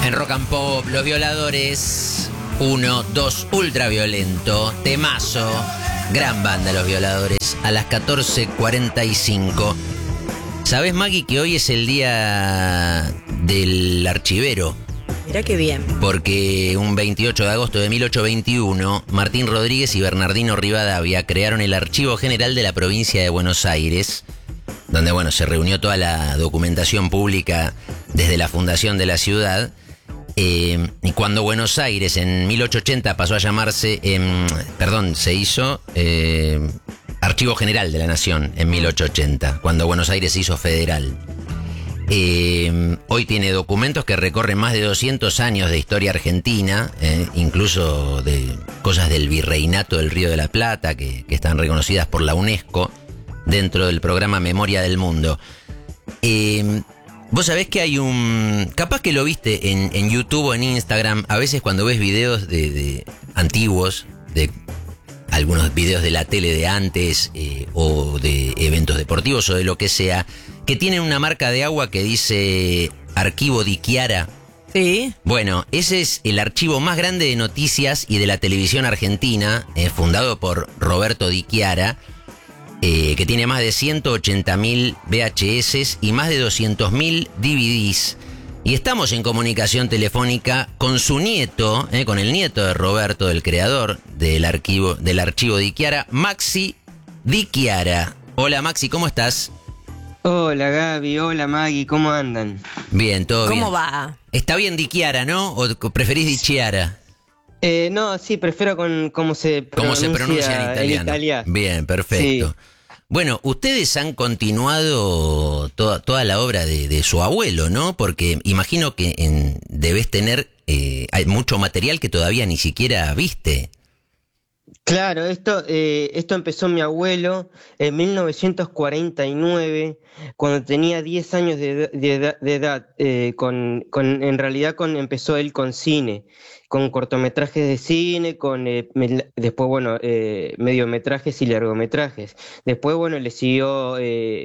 En Rock and Pop, Los Violadores, 1, 2, Ultraviolento, temazo, gran banda Los Violadores, a las 14:45. ¿Sabés, Maggie, que hoy es el día del archivero? Mirá qué bien. Porque un 28 de agosto de 1821, Martín Rodríguez y Bernardino Rivadavia crearon el Archivo General de la Provincia de Buenos Aires, donde, bueno, se reunió toda la documentación pública desde la fundación de la ciudad. Y cuando Buenos Aires en 1880 pasó a llamarse, se hizo Archivo General de la Nación en 1880, cuando Buenos Aires se hizo federal. Hoy tiene documentos que recorren más de 200 años de historia argentina, incluso de cosas del virreinato del Río de la Plata, que están reconocidas por la UNESCO dentro del programa Memoria del Mundo. Vos sabés que hay capaz que lo viste en YouTube o en Instagram, a veces cuando ves videos de antiguos, de algunos videos de la tele de antes, o de eventos deportivos o de lo que sea, que tienen una marca de agua que dice Archivo di Chiara. Sí. Bueno, ese es el archivo más grande de noticias y de la televisión argentina, fundado por Roberto di Chiara, que tiene más de 180.000 VHS y más de 200.000 DVDs. Y estamos en comunicación telefónica con su nieto, con el nieto de Roberto, el creador del archivo di Chiara, Maxi di Chiara. Hola, Maxi, ¿cómo estás? Hola, Gaby, hola, Maggie, ¿cómo andan? Bien, todo bien. ¿Cómo va? Está bien di Chiara, ¿no? ¿O preferís di Chiara? No, sí, prefiero cómo se pronuncia en italiano. Bien, perfecto. Sí. Bueno, ustedes han continuado toda la obra de su abuelo, ¿no? Porque imagino que debes tener hay mucho material que todavía ni siquiera viste. Claro, esto empezó mi abuelo en 1949, cuando tenía 10 años de edad. En realidad empezó él con cine, con cortometrajes de cine, después, bueno, mediometrajes y largometrajes. Después, bueno, le siguió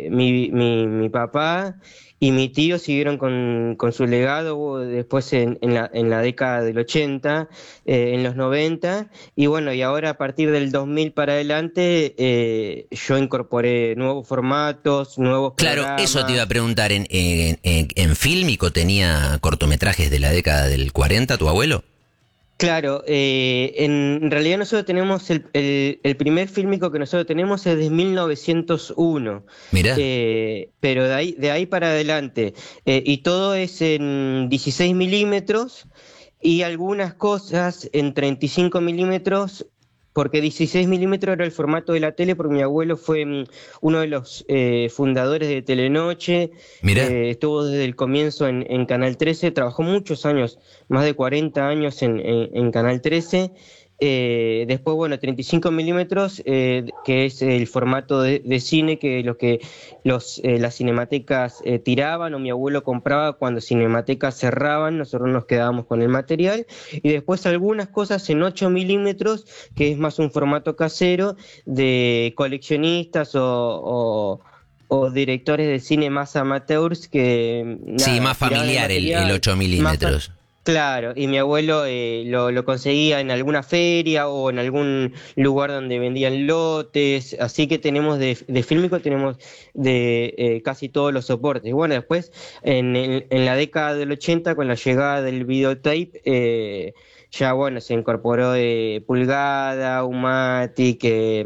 mi papá y mi tío, siguieron con su legado después en la década del 80, en los 90, y bueno, y ahora a partir del 2000 para adelante yo incorporé nuevos formatos, nuevos programas. Claro, eso te iba a preguntar, ¿en Fílmico tenía cortometrajes de la década del 40 tu abuelo? Claro, en realidad nosotros tenemos el primer fílmico que nosotros tenemos es de 1901. Mirá. Pero de ahí para adelante. Y todo es en 16 milímetros y algunas cosas en 35 milímetros, porque 16 milímetros era el formato de la tele, porque mi abuelo fue uno de los fundadores de Telenoche. Mirá. Estuvo desde el comienzo en Canal 13, trabajó muchos años, más de 40 años en Canal 13. Después, bueno, 35 milímetros, que es el formato de cine que las cinematecas tiraban, o mi abuelo compraba cuando cinematecas cerraban, nosotros nos quedábamos con el material. Y después algunas cosas en 8 milímetros, que es más un formato casero de coleccionistas o directores de cine más amateurs que... Sí, más familiar el 8 milímetros. Claro, y mi abuelo lo conseguía en alguna feria o en algún lugar donde vendían lotes, así que tenemos de fílmico, tenemos de casi todos los soportes. Bueno, después en la década del 80, con la llegada del videotape, ya bueno, se incorporó pulgada, Umatic,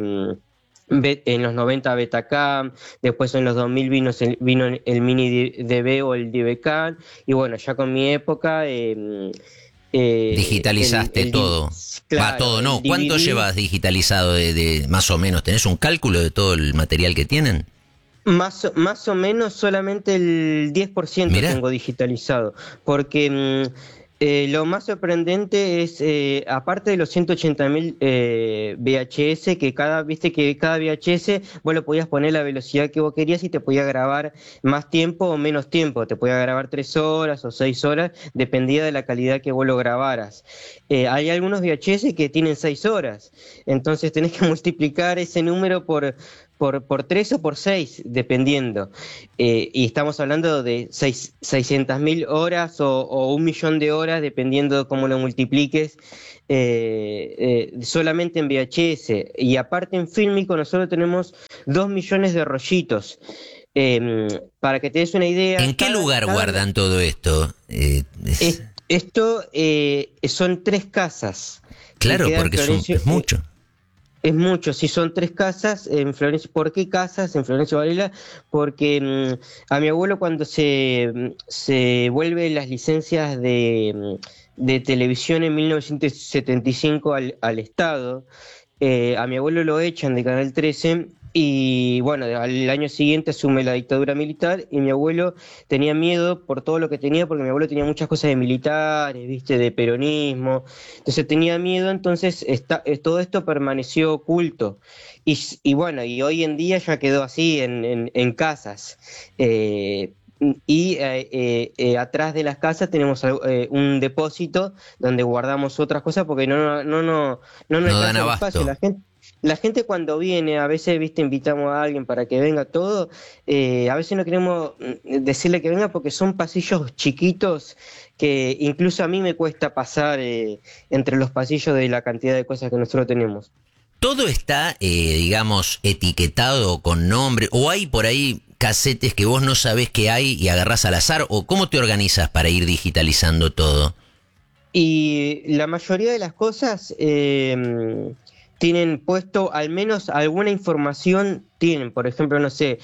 en los 90 Betacam, después en los 2000 vino el mini DV o el DVCam, y bueno, ya con mi época... digitalizaste todo. Claro, va todo, ¿no? ¿Cuánto llevas digitalizado de más o menos? ¿Tenés un cálculo de todo el material que tienen? Más o menos solamente el 10% Mirá. Tengo digitalizado, porque... lo más sorprendente es, aparte de los 180.000 VHS, viste que cada VHS vos lo podías poner la velocidad que vos querías y te podía grabar más tiempo o menos tiempo, te podía grabar 3 horas o 6 horas, dependía de la calidad que vos lo grabaras. Hay algunos VHS que tienen 6 horas, entonces tenés que multiplicar ese número por por 3 o por 6, dependiendo. Y estamos hablando de 600.000 horas o 1 millón de horas, dependiendo de cómo lo multipliques, solamente en VHS. Y aparte en fílmico nosotros tenemos 2 millones de rollitos. Para que te des una idea... ¿En qué lugar guardan todo esto? Esto son 3 casas. Claro, porque es mucho. Es mucho, sí, son 3 casas en Florencio. ¿Por qué casas en Florencio Varela? Porque a mi abuelo, cuando se vuelven las licencias de televisión en 1975 al Estado, a mi abuelo lo echan de Canal 13. Y bueno, al año siguiente asume la dictadura militar y mi abuelo tenía miedo por todo lo que tenía, porque mi abuelo tenía muchas cosas de militares, viste, de peronismo, entonces tenía miedo, entonces todo esto permaneció oculto. Y bueno, y hoy en día ya quedó así en casas. Atrás de las casas tenemos un depósito donde guardamos otras cosas porque no nos dan alcanza el abasto. espacio. La gente cuando viene, a veces, viste, invitamos a alguien para que venga todo, a veces no queremos decirle que venga porque son pasillos chiquitos que incluso a mí me cuesta pasar entre los pasillos de la cantidad de cosas que nosotros tenemos. ¿Todo está, digamos, etiquetado con nombre? ¿O hay por ahí casetes que vos no sabés que hay y agarrás al azar? ¿O cómo te organizas para ir digitalizando todo? Y la mayoría de las cosas... tienen puesto al menos alguna información, tienen, por ejemplo, no sé,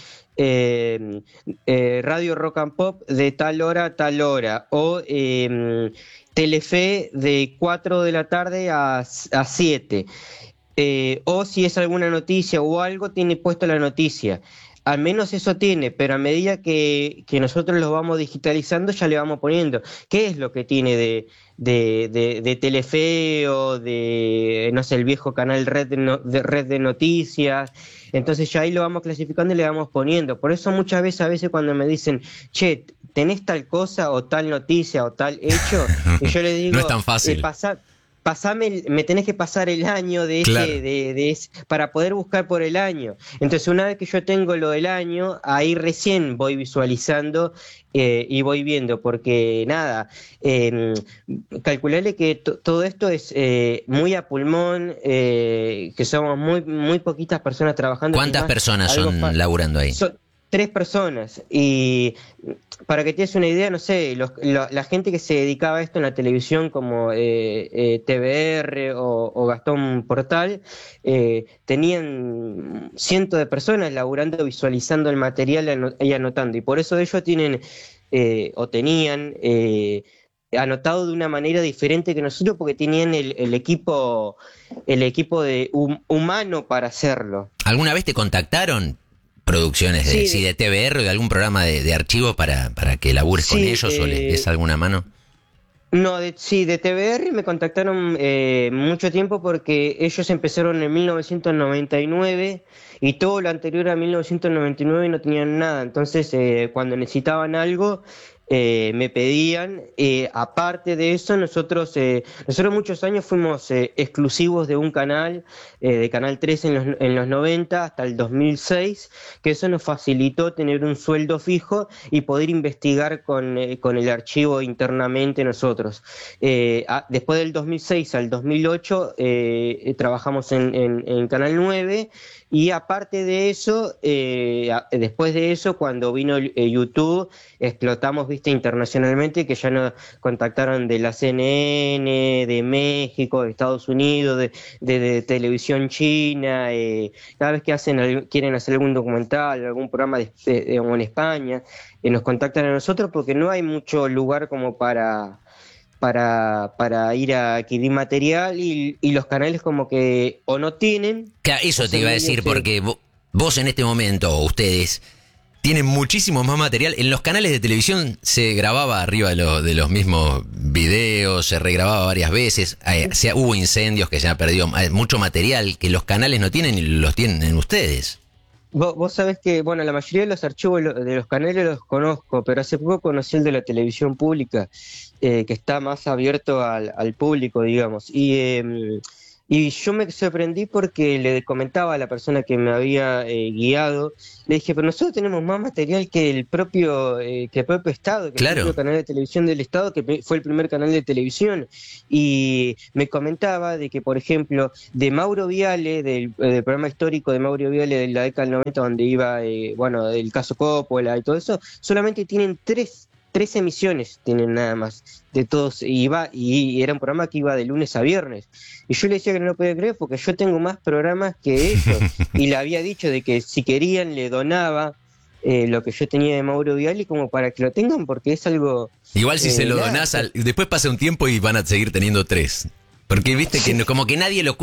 Radio Rock and Pop de tal hora a tal hora, o Telefe de 4 de la tarde a 7, o si es alguna noticia o algo, tiene puesto la noticia. Al menos eso tiene, pero a medida que nosotros lo vamos digitalizando ya le vamos poniendo qué es lo que tiene de Telefe o de, no sé, el viejo canal Red de Noticias. Entonces ya ahí lo vamos clasificando y le vamos poniendo. Por eso muchas veces, a veces cuando me dicen, che, ¿tenés tal cosa o tal noticia o tal hecho? Y yo le digo, no es tan fácil. Me tenés que pasar el año de ese, claro. para poder buscar por el año. Entonces, una vez que yo tengo lo del año, ahí recién voy visualizando y voy viendo, porque nada, calcularle que todo esto es muy a pulmón, que somos muy poquitas personas trabajando. ¿Cuántas personas son laburando ahí? Son 3 personas, y para que te des una idea, no sé, la gente que se dedicaba a esto en la televisión como TVR o Gastón Portal, tenían cientos de personas laburando, visualizando el material y anotando, y por eso ellos tienen tenían anotado de una manera diferente que nosotros, porque tenían el equipo humano para hacerlo. ¿Alguna vez te contactaron producciones de TVR o de algún programa de archivo para que labures con ellos o les des alguna mano? No, de TVR me contactaron mucho tiempo, porque ellos empezaron en 1999 y todo lo anterior a 1999 no tenían nada. Entonces, cuando necesitaban algo, me pedían. Aparte de eso, nosotros muchos años fuimos exclusivos de un canal, de Canal 13 en los 90 hasta el 2006, que eso nos facilitó tener un sueldo fijo y poder investigar con el archivo internamente nosotros. Después del 2006 al 2008 trabajamos en Canal 9. Y aparte de eso, después de eso, cuando vino YouTube, explotamos, viste, internacionalmente, que ya nos contactaron de la CNN, de México, de Estados Unidos, de televisión china. Cada vez que quieren hacer algún documental, algún programa en España, nos contactan a nosotros, porque no hay mucho lugar como para ir a adquirir material, y los canales como que o no tienen... Claro, eso te iba a decir, porque vos en este momento, o ustedes, tienen muchísimo más material. En los canales de televisión se grababa arriba de los mismos videos, se regrababa varias veces, hubo incendios que se han perdido mucho material que los canales no tienen y los tienen ustedes. Vos sabés que, bueno, la mayoría de los archivos de los canales los conozco, pero hace poco conocí el de la televisión pública, que está más abierto al público, digamos. Y Y yo me sorprendí porque le comentaba a la persona que me había guiado, le dije, pero nosotros tenemos más material que el propio Estado, que el Claro. propio canal de televisión del Estado, que fue el primer canal de televisión. Y me comentaba de que, por ejemplo, de Mauro Viale, del programa histórico de Mauro Viale de la década del 90, donde iba, bueno, del caso Coppola y todo eso, solamente tienen tres emisiones, tienen nada más de todos, y era un programa que iba de lunes a viernes. Y yo le decía que no lo podía creer porque yo tengo más programas que ellos. Y le había dicho de que si querían le donaba lo que yo tenía de Mauro Viali como para que lo tengan porque es algo... Igual si se lo nada, donás, después pasa un tiempo y van a seguir teniendo 3. Porque viste que como que nadie lo